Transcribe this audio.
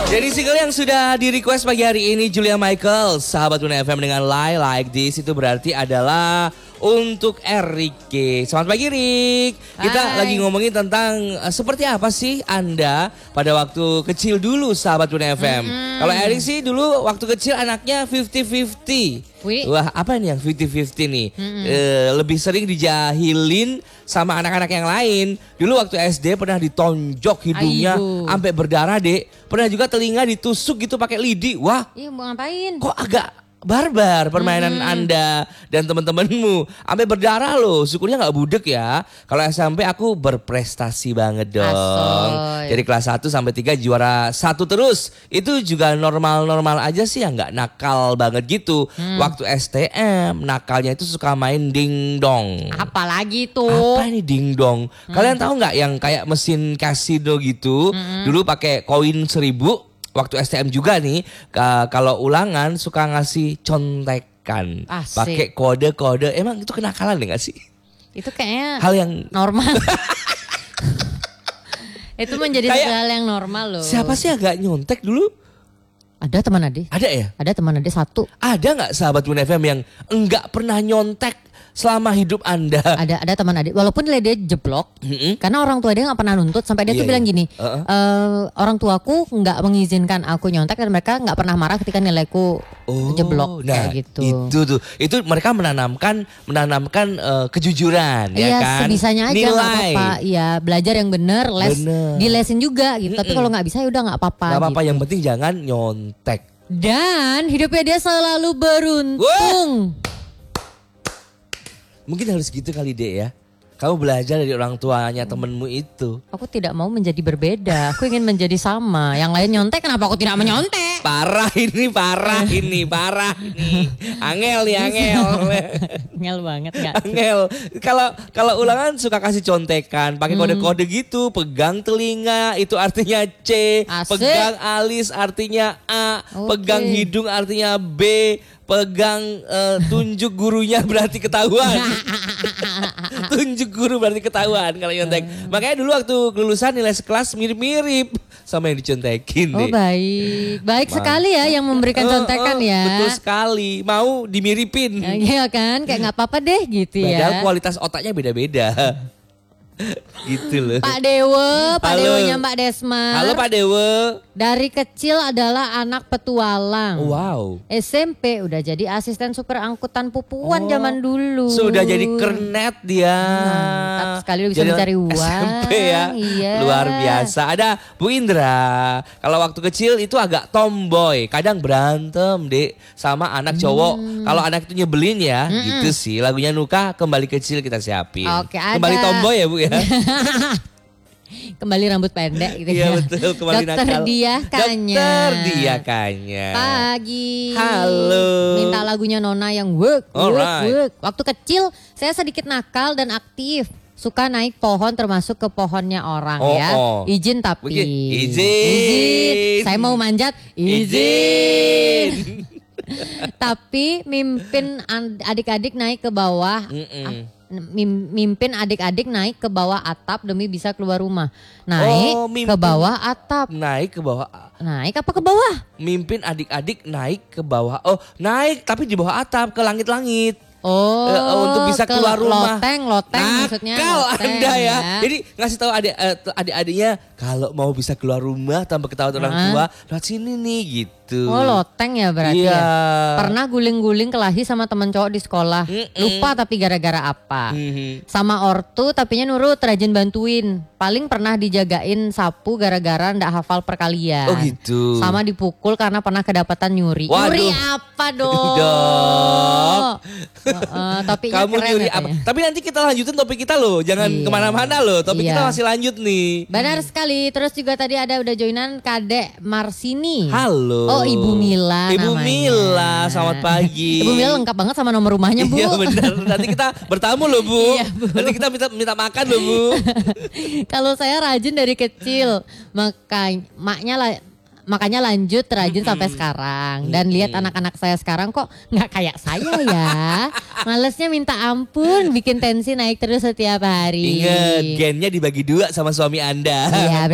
Jadi single yang sudah di request pagi hari ini Julia Michael, sahabat Bunda FM dengan Lie Like This, itu berarti adalah untuk Ricky. Selamat pagi Rik. Kita lagi ngomongin tentang seperti apa sih Anda pada waktu kecil dulu sahabat Bunda FM. Kalau Erik sih dulu waktu kecil anaknya 50-50. Wah, apa nih yang 50-50 nih? Lebih sering dijahilin sama anak-anak yang lain. Dulu waktu SD pernah ditonjok hidungnya sampai berdarah, Dek. Pernah juga telinga ditusuk gitu pakai lidi. Wah. Iya, mau ngapain? Kok agak barbar permainan Anda dan teman-temanmu. Sampai berdarah loh. Syukurnya gak budek ya. Kalau SMP aku berprestasi banget dong. Asoy. Dari kelas 1 sampai 3 juara 1 terus. Itu juga normal-normal aja sih ya. Gak nakal banget gitu. Waktu STM nakalnya itu suka main dingdong. Apalagi tuh? Apa ini dingdong? Kalian tahu gak yang kayak mesin kasino gitu. Dulu pakai koin 1000. Waktu STM juga nih, kalau ulangan suka ngasih contekan, pakai kode-kode. Emang itu kenakalan ya gak sih? Itu kayaknya hal yang normal. Itu menjadi hal yang normal loh. Siapa sih agak nyontek dulu? Ada teman adik. Ada ya? Ada teman adik satu. Ada gak sahabat Bunda FM yang enggak pernah nyontek selama hidup Anda? Ada teman adik, walaupun dia jeblok, karena orang tua dia nggak pernah nuntut, sampai dia tuh bilang gini, orang tuaku nggak mengizinkan aku nyontek dan mereka nggak pernah marah ketika nilaiku jeblok, kayak gitu. Itu mereka menanamkan kejujuran, ya kan? Sebisanya aja, nggak apa-apa. Iya, belajar yang bener, dilesin juga gitu. Tapi kalau nggak bisa ya udah nggak apa-apa. Nggak apa-apa, gitu. yang penting jangan nyontek. Dan hidupnya dia selalu beruntung. Mungkin harus gitu kali Dek ya. Kamu belajar dari orang tuanya temenmu itu. Aku tidak mau menjadi berbeda. Aku ingin menjadi sama. Yang lain nyontek, kenapa aku tidak menyontek? Parah ini. Angel nih, angel. Angel banget gak? Angel. Kalau ulangan suka kasih contekan, pakai kode-kode gitu. Pegang telinga itu artinya C. Asik. Pegang alis artinya A. Pegang hidung artinya B. Pegang tunjuk gurunya berarti ketahuan. Tunjuk guru berarti ketahuan kalau nyontek. Makanya dulu waktu kelulusan nilai sekelas mirip-mirip sama yang dicontekin. Oh baik. Baik sekali ya yang memberikan contekan ya. Betul sekali. Mau dimiripin. Iya kan, kayak gak apa-apa deh gitu ya. Padahal kualitas otaknya beda-beda. Gitu loh. Pak Dewonya Mbak Desma. Halo Pak Dewo. Dari kecil adalah anak petualang. Wow. SMP udah jadi asisten supir angkutan pupuan zaman dulu. Sudah jadi kernet dia. Mantap sekali, udah bisa jadi mencari uang. SMP ya. Iya. Luar biasa. Ada Bu Indra. Kalau waktu kecil itu agak tomboy. Kadang berantem dek sama anak cowok. Kalau anak itu nyebelin ya. Gitu sih. Lagunya Nuka, Kembali Kecil kita siapin. Oke, Kembali tomboy ya Bu ya. Kembali rambut pendek gitu ya. Iya betul, kembali Dokter nakal. Diah Kanya. Dokter Diah Kanya. Pagi. Halo. Minta lagunya Nona yang work. Waktu kecil saya sedikit nakal dan aktif. Suka naik pohon termasuk ke pohonnya orang ya. Izin tapi. Izin. Saya mau manjat. Izin. Tapi mimpin adik-adik naik ke bawah. Mimpin adik-adik naik ke bawah atap demi bisa keluar rumah. Naik ke bawah atap. Naik ke bawah. Naik apa ke bawah? Mimpin adik-adik naik ke bawah. Oh, naik tapi di bawah atap ke langit-langit. Untuk bisa keluar rumah. Loteng maksudnya. Nakal Anda ya. ya. Jadi ngasih tahu adik-adiknya kalau mau bisa keluar rumah tanpa ketahuan orang tua, lewat sini nih gitu. Oh, loteng ya berarti ya. Pernah guling-guling kelahi sama teman cowok di sekolah. Lupa tapi gara-gara apa. Sama ortu tapinya nurut, rajin bantuin. Paling pernah dijagain sapu gara-gara ndak hafal perkalian. Oh gitu. Sama dipukul karena pernah kedapatan nyuri. Waduh. Nyuri apa dong? Dok. Topinya Kamu keren nyuri katanya. apa? Tapi nanti kita lanjutin topik kita loh. Jangan kemana-mana loh. Topik kita masih lanjut nih. Benar sekali. Terus juga tadi ada udah joinan Kadek Marsini. Halo. Oh, Ibu Mila Ibu namanya. Mila, selamat pagi. Ibu Mila lengkap banget sama nomor rumahnya, Bu. Iya benar. Nanti kita bertamu loh, Bu. Iya, Bu. Nanti kita minta makan loh, Bu. Kalau saya rajin dari kecil, makanya lanjut rajin sampai sekarang. Dan lihat anak-anak saya sekarang kok nggak kayak saya ya. Malesnya minta ampun, bikin tensi naik terus setiap hari. Ingat, gennya dibagi 2 sama suami Anda. Iya.